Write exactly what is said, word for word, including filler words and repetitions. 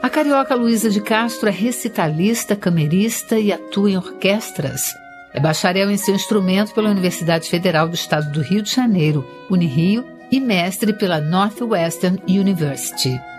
A carioca Luísa de Castro é recitalista, camerista e atua em orquestras. É bacharel em seu instrumento pela Universidade Federal do Estado do Rio de Janeiro, Unirio, e mestre pela Northwestern University.